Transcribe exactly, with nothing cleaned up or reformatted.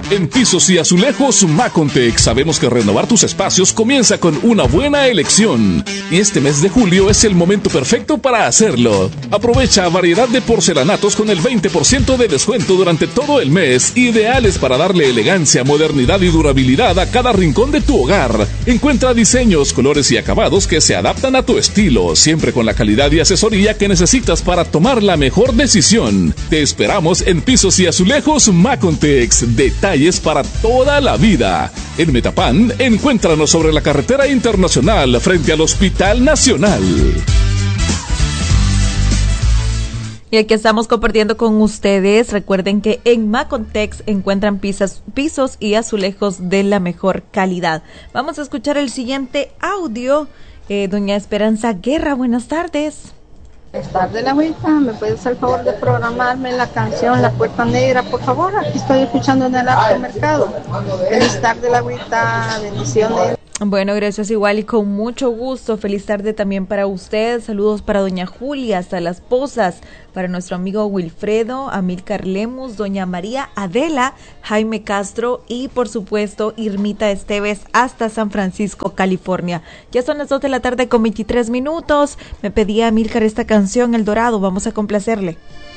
En Pisos y Azulejos Macontec sabemos que renovar tus espacios comienza con una buena elección. Y este mes de julio es el momento perfecto para hacerlo. Aprovecha variedad de porcelanatos con el veinte por ciento de descuento durante todo el mes, ideales para darle elegancia, modernidad y durabilidad a cada rincón de tu hogar. Encuentra diseños, colores y acabados que se adaptan a tu estilo, siempre con la calidad y asesoría que necesitas para tomar la mejor decisión. Te esperamos en Pisos y Azulejos Macontex. Detalles para toda la vida. En Metapán, encuéntranos sobre la carretera internacional frente al Hospital Nacional. Y aquí estamos compartiendo con ustedes. Recuerden que en Macontex encuentran pisos, pisos y azulejos de la mejor calidad. Vamos a escuchar el siguiente audio. Eh, doña Esperanza Guerra, buenas tardes. Buenas tardes, la agüita. ¿Me puedes hacer el favor de programarme la canción La Puerta Negra, por favor? Aquí estoy escuchando en el automercado. Feliz tarde, la agüita. Bendiciones. Bueno, gracias igual y con mucho gusto. Feliz tarde también para usted. Saludos para doña Julia hasta Las Pozas, para nuestro amigo Wilfredo, Amílcar Lemus, doña María Adela, Jaime Castro y por supuesto Irmita Esteves hasta San Francisco, California. Ya son las dos de la tarde con veintitrés minutos. Me pedía Amílcar esta canción El Dorado. Vamos a complacerle.